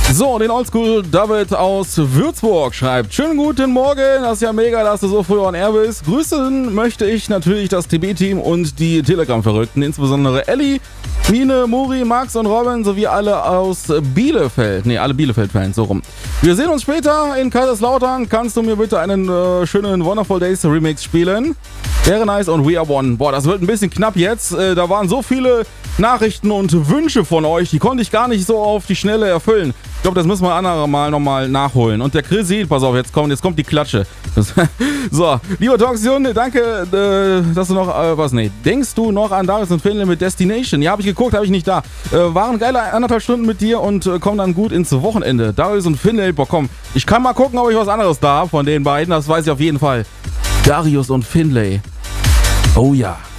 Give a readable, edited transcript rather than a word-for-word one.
So, den Oldschool David aus Würzburg schreibt: Schönen guten Morgen, das ist ja mega, dass du so früh on air bist. Grüßen möchte ich natürlich das TB-Team und die Telegram-Verrückten, insbesondere Elli, Mine, Muri, Max und Robin sowie alle aus Bielefeld. Ne, alle Bielefeld-Fans, so rum. Wir sehen uns später in Kaiserslautern. Kannst du mir bitte einen schönen Wonderful Days Remix spielen? Wäre nice und we are one. Boah, das wird ein bisschen knapp jetzt. Da waren so viele Nachrichten und Wünsche von euch, die konnte ich gar nicht so auf die Schnelle erfüllen. Ich glaube, das müssen wir andere Mal nochmal nachholen. Und der Chrissy, pass auf, jetzt kommt die Klatsche. So, lieber Toxion, danke, dass du noch, denkst du noch an Darius und Finlay mit Destination? Ja, habe ich geguckt, habe ich nicht da. Waren geile 1,5 Stunden mit dir und kommen dann gut ins Wochenende. Darius und Finlay, boah, komm, ich kann mal gucken, ob ich was anderes da habe von den beiden, das weiß ich auf jeden Fall. Darius und Finlay. Oh ja.